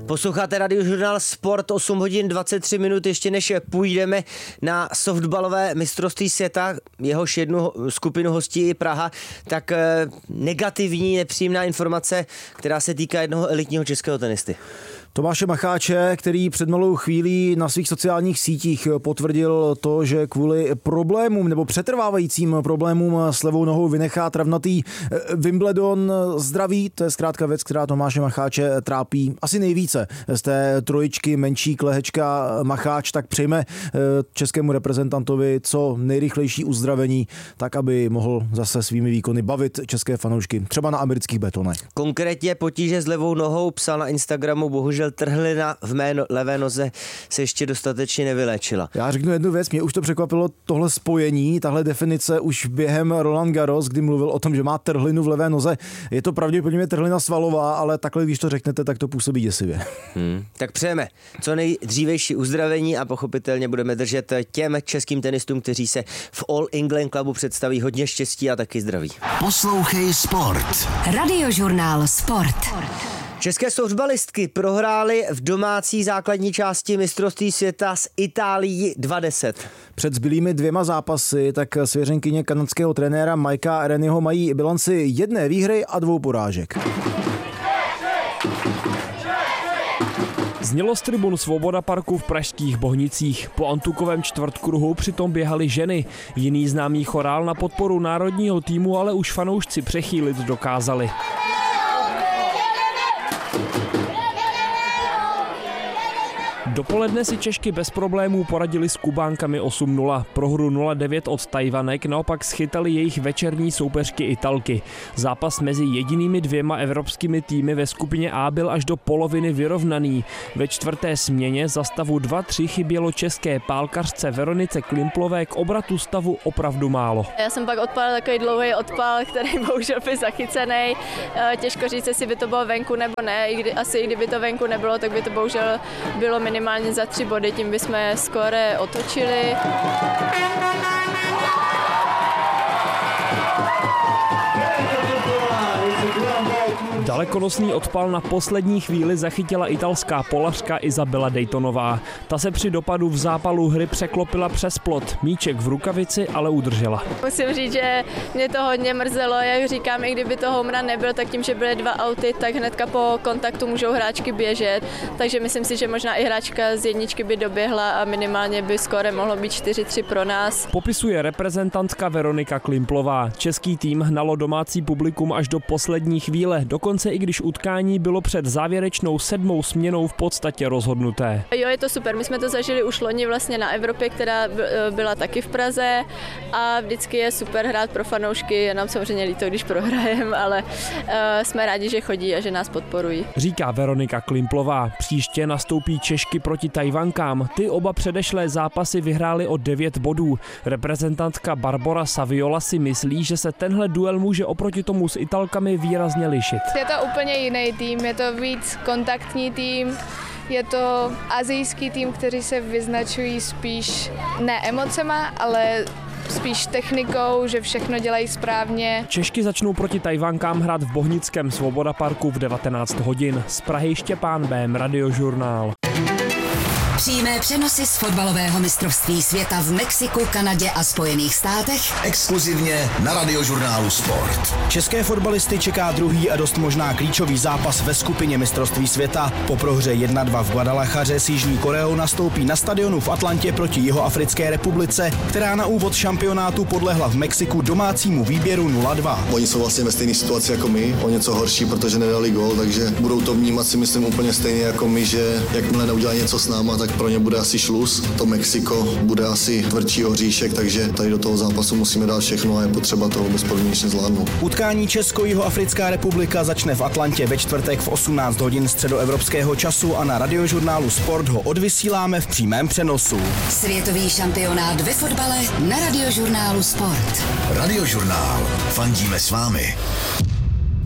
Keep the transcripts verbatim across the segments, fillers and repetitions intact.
Posloucháte Radiožurnál Sport, osm hodin dvacet tři minut, ještě než půjdeme na softballové mistrovství světa, jehož jednu skupinu hostí i Praha, tak negativní, nepříjemná informace, která se týká jednoho elitního českého tenisty. Tomáše Macháče, který před malou chvílí na svých sociálních sítích potvrdil to, že kvůli problémům nebo přetrvávajícím problémům s levou nohou vynechá travnatý Wimbledon. Zdraví, to je zkrátka věc, která Tomáše Macháče trápí asi nejvíce. Z té trojičky menší klehečka Macháč tak přejme českému reprezentantovi co nejrychlejší uzdravení, tak aby mohl zase svými výkony bavit české fanoušky, třeba na amerických betonech. Konkrétně potíže s levou nohou psal na Instagramu, bohužel trhlina v mé no, levé noze se ještě dostatečně nevyléčila. Já řeknu jednu věc, mě už to překvapilo tohle spojení, tahle definice už během Roland Garros, kdy mluvil o tom, že má trhlinu v levé noze. Je to pravděpodobně trhlina svalová, ale takhle, když to řeknete, tak to působí děsivě. Hmm. Tak přejeme co nejdřívejší uzdravení a pochopitelně budeme držet těm českým tenistům, kteří se v All England Clubu představí, hodně štěstí a taky zdraví. Poslouchej Sport. Radiožurnál Sport. České softballistky prohrály v domácí základní části mistrovství světa s Itálií dva deset. Před zbylými dvěma zápasy tak svěřenkyně kanadského trenéra Mikea Rennieho mají bilanci jedné výhry a dvou porážek. Znělo z tribun Svoboda parku v pražských Bohnicích. Po antukovém čtvrtkruhu přitom běhaly ženy. Jiný známý chorál na podporu národního týmu ale už fanoušci přechýlit dokázali. Dopoledne si Češky bez problémů poradili s Kubánkami osm nula. Prohru nula devět od Tajvanek naopak schytali jejich večerní soupeřky Italky. Zápas mezi jedinými dvěma evropskými týmy ve skupině A byl až do poloviny vyrovnaný. Ve čtvrté směně za stavu dva tři chybělo české pálkařce Veronice Klimplové k obratu stavu opravdu málo. Já jsem pak odpálil takový dlouhý odpál, který bohužel byl zachycený. Těžko říct, jestli by to bylo venku nebo ne. I kdy, asi i kdyby to venku nebylo, tak by to bohužel bylo minimálně za tři body, tím bychom skóre otočili. Dalekonosný odpal na poslední chvíli zachytila italská polařka Isabela Daytonová. Ta se při dopadu v zápalu hry překlopila přes plot. Míček v rukavici ale udržela. Musím říct, že mě to hodně mrzelo. Jak říkám, i kdyby to home run nebyl, tak tím, že byly dva auty, tak hnedka po kontaktu můžou hráčky běžet. Takže myslím si, že možná i hráčka z jedničky by doběhla a minimálně by skóre mohlo být čtyři tři pro nás. Popisuje reprezentantka Veronika Klimplová. Český tým hnalo domácí publikum až do poslední chvíle. Dokonce i když utkání bylo před závěrečnou sedmou směnou v podstatě rozhodnuté. Jo, je to super. My jsme to zažili už loni vlastně na Evropě, která byla taky v Praze a vždycky je super hrát pro fanoušky. Je nám samozřejmě líto, když prohrajeme, ale uh, jsme rádi, že chodí a že nás podporují. Říká Veronika Klimplová. Příště nastoupí Češky proti Tajvankám. Ty oba předešlé zápasy vyhrály o devět bodů. Reprezentantka Barbora Saviola si myslí, že se tenhle duel může oproti tomu s Italkami výrazně lišit. Je to úplně jiný tým, je to víc kontaktní tým, je to asijský tým, kteří se vyznačují spíš ne emocema, ale spíš technikou, že všechno dělají správně. Češky začnou proti Tajvankám hrát v bohnickém Svoboda parku v devatenáct hodin. Z Prahy Štěpán Bém, Radiožurnál. Přímé přenosy z fotbalového mistrovství světa v Mexiku, Kanadě a Spojených státech. Exkluzivně na Radiožurnálu Sport. České fotbalisty čeká druhý a dost možná klíčový zápas ve skupině mistrovství světa. Po prohře jedna dva v Guadalajaře s Jižní Koreou nastoupí na stadionu v Atlantě proti Jihoafrické republice, která na úvod šampionátu podlehla v Mexiku domácímu výběru nula dva. Oni jsou vlastně ve stejné situaci jako my, o něco horší, protože nedali gól, takže budou to vnímat si myslím úplně stejně jako my, že jakmile neudělají něco s náma, tak pro ně bude asi šluz. To Mexiko bude asi tvrdší oříšek, takže tady do toho zápasu musíme dát všechno a je potřeba toho bezpodmínečně zvládnout. Utkání Česko-Jihoafrická republika začne v Atlantě ve čtvrtek v osmnáct hodin středoevropského času a na Radiožurnálu Sport ho odvysíláme v přímém přenosu. Světový šampionát ve fotbale na Radiožurnálu Sport. Radiožurnál. Fandíme s vámi.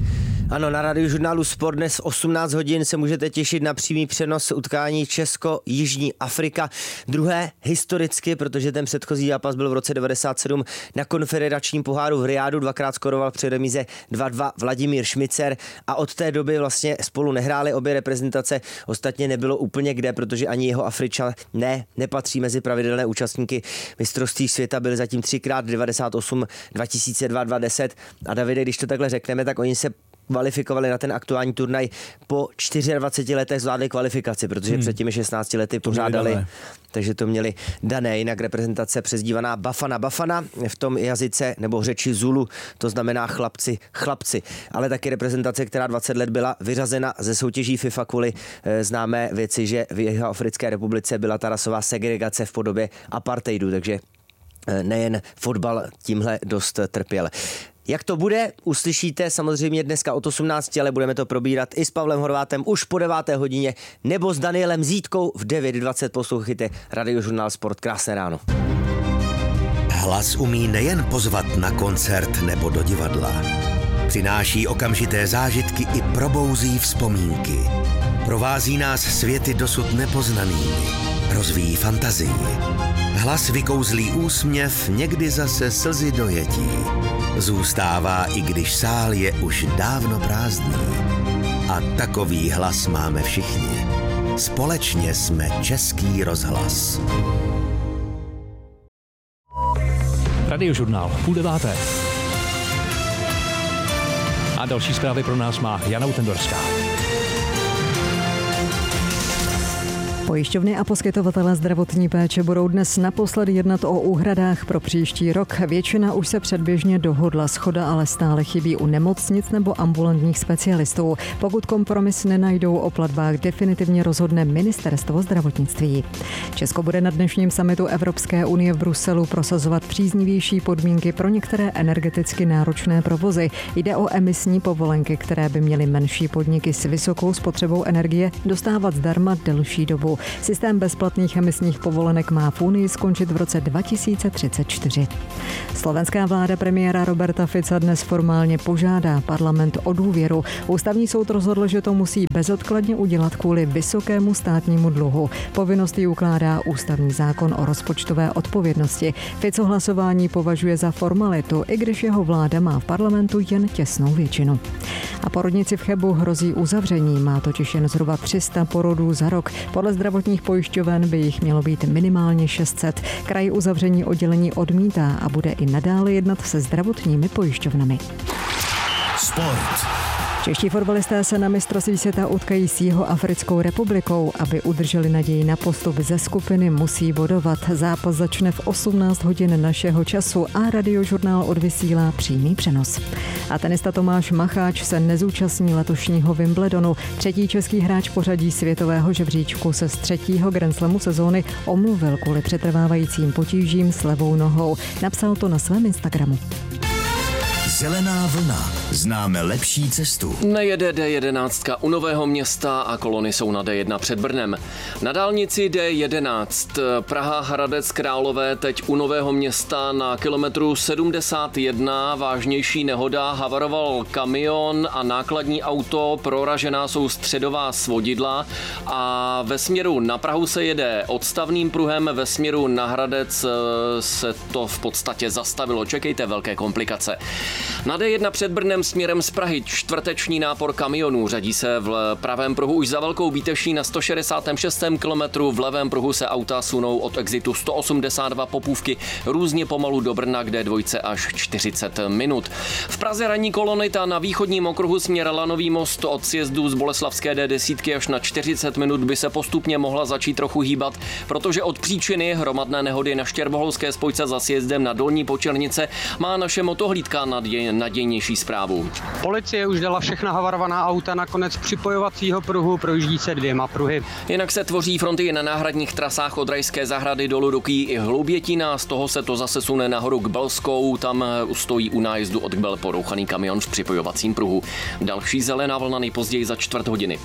Ano, na Radiožurnálu Sport dnes v osmnáct hodin se můžete těšit na přímý přenos utkání Česko-Jižní Afrika. Druhé historicky, protože ten předchozí zápas byl v roce devadesát sedm na konfederačním poháru v Riádu, dvakrát skoroval při remíze dva dva Vladimír Šmicer a od té doby vlastně spolu nehráli obě reprezentace. Ostatně nebylo úplně kde, protože ani jeho Afričan ne, nepatří mezi pravidelné účastníky mistrovství světa, byli zatím třikrát devadesát osm, dva tisíce dva, dva tisíce deset a Davide, když to takhle řekneme, tak oni se kvalifikovali na ten aktuální turnaj po dvaceti čtyřech letech zvládli kvalifikaci, protože hmm. před těmi šestnácti lety to pořádali, takže to měli dané, jinak reprezentace přezdívaná Bafana Bafana, v tom jazyce nebo řeči Zulu, to znamená chlapci, chlapci, ale taky reprezentace, která dvacet let byla vyřazena ze soutěží FIFA kvůli e, známé věci, že v Jihoafrické republice byla ta rasová segregace v podobě apartheidu, takže e, nejen fotbal tímhle dost trpěl. Jak to bude, uslyšíte samozřejmě dneska od osmnácti, ale budeme to probírat i s Pavlem Horvátem už po deváté hodině nebo s Danielem Zítkou v devět dvacet. Poslouchejte Radiožurnál Sport. Krásné ráno. Hlas umí nejen pozvat na koncert nebo do divadla. Přináší okamžité zážitky i probouzí vzpomínky. Provází nás světy dosud nepoznanými. Rozvíjí fantazii. Hlas vykouzlí úsměv, někdy zase slzy dojetí. Zůstává, i když sál je už dávno prázdný. A takový hlas máme všichni. Společně jsme Český rozhlas. Radiožurnál, půl deváté. A další zprávy pro nás má Jana Utendorská. Pojišťovny a poskytovatelé zdravotní péče budou dnes naposledy jednat o úhradách pro příští rok. Většina už se předběžně dohodla, shoda ale stále chybí u nemocnic nebo ambulantních specialistů. Pokud kompromis nenajdou, o platbách definitivně rozhodne Ministerstvo zdravotnictví. Česko bude na dnešním summitu Evropské unie v Bruselu prosazovat příznivější podmínky pro některé energeticky náročné provozy. Jde o emisní povolenky, které by měly menší podniky s vysokou spotřebou energie dostávat zdarma delší dobu. Systém bezplatných emisních povolenek má v Unii skončit v roce dva tisíce třicet čtyři. Slovenská vláda premiéra Roberta Fica dnes formálně požádá parlament o důvěru. Ústavní soud rozhodl, že to musí bezodkladně udělat kvůli vysokému státnímu dluhu. Povinnost ji ukládá ústavní zákon o rozpočtové odpovědnosti. Fico hlasování považuje za formalitu, i když jeho vláda má v parlamentu jen těsnou většinu. A porodnici v Chebu hrozí uzavření, má totiž jen zhruba tři sta porodů za rok. Podle zdravotních pojišťoven by jich mělo být minimálně šest set. Kraj uzavření oddělení odmítá a bude i nadále jednat se zdravotními pojišťovnami. Sport. Čeští fotbalisté se na mistrovství světa utkají s Jihoafrickou republikou. Aby udrželi naději na postup ze skupiny, musí bodovat. Zápas začne v osmnáct hodin našeho času a Radiožurnál odvysílá přímý přenos. A tenista Tomáš Macháč se nezúčastní letošního Wimbledonu. Třetí český hráč pořadí světového žebříčku se z třetího Grand Slamu sezóny omluvil kvůli přetrvávajícím potížím s levou nohou. Napsal to na svém Instagramu. Zelená vlna. Známe lepší cestu. Nejede D jedenáct u Nového Města a kolony jsou na D jedna před Brnem. Na dálnici D jedenáct Praha Hradec Králové teď u Nového Města na kilometru sedmdesát jedna vážnější nehoda, havaroval kamion a nákladní auto, proražená jsou středová svodidla a ve směru na Prahu se jede odstavným pruhem, ve směru na Hradec se to v podstatě zastavilo. Čekejte velké komplikace. Na D jedna před Brnem směrem z Prahy čtvrteční nápor kamionů, řadí se v pravém pruhu už za Velkou Bítešní na sto šedesátém šestém kilometru, v levém pruhu se auta sunou od exitu sto osmdesát dva Popůvky různě pomalu do Brna, kde dvojce až čtyřicet minut. V Praze ranní kolony ta na východním okruhu směr Lanový most od sjezdu z Boleslavské D deset až na čtyřicet minut by se postupně mohla začít trochu hýbat, protože od příčiny hromadné nehody na Štěrboholské spojce za sjezdem na Dolní Počernice má naše motohlídka nadějnější zprávu. Policie už dala všechna havarovaná auta na konec připojovacího pruhu, projíždí se dvěma pruhy. Jinak se tvoří fronty na náhradních trasách od Rajské zahrady dolů do Kyjí i Hloubětína, z toho se to zase sune nahoru k Belskou, tam stojí u nájezdu od Kbel porouchaný kamion v připojovacím pruhu. Další zelená vlna nejpozději za čtvrt hodiny.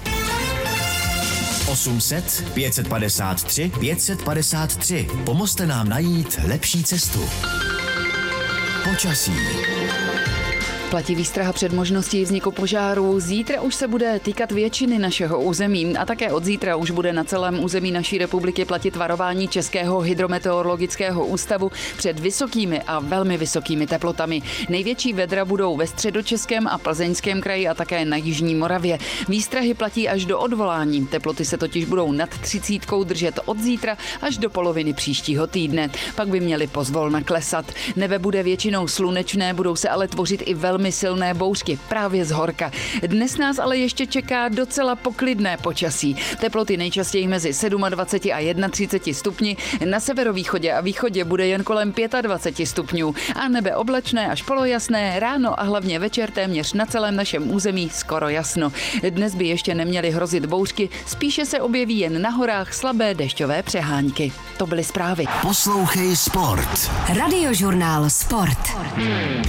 osm set pět set padesát tři pět set padesát tři. Pomozte nám najít lepší cestu. Počasí. Platí výstraha před možností vzniku požáru. Zítra už se bude týkat většiny našeho území a také od zítra už bude na celém území naší republiky platit varování Českého hydrometeorologického ústavu před vysokými a velmi vysokými teplotami. Největší vedra budou ve Středočeském a Plzeňském kraji a také na jižní Moravě. Výstrahy platí až do odvolání. Teploty se totiž budou nad třicítkou držet od zítra až do poloviny příštího týdne. Pak by měly pozvolna klesat. Nebe bude většinou slunečné, budou se ale tvořit i velmi silné bouřky právě z horka. Dnes nás ale ještě čeká docela poklidné počasí. Teploty nejčastěji mezi dvacet sedm a třicet jedna stupni. Na severovýchodě a východě bude jen kolem dvacet pět stupňů a nebe oblačné až polojasné, ráno a hlavně večer téměř na celém našem území skoro jasno. Dnes by ještě neměly hrozit bouřky, spíše se objeví jen na horách slabé dešťové přehánky. To byly zprávy. Poslouchej sport. Radiožurnál Sport.